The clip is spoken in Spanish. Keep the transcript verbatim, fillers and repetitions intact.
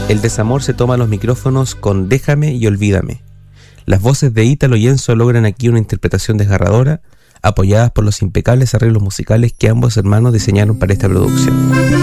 El desamor se toma los micrófonos con Déjame y Olvídame. Las voces de Ítalo y Enzo logran aquí una interpretación desgarradora, apoyadas por los impecables arreglos musicales que ambos hermanos diseñaron para esta producción.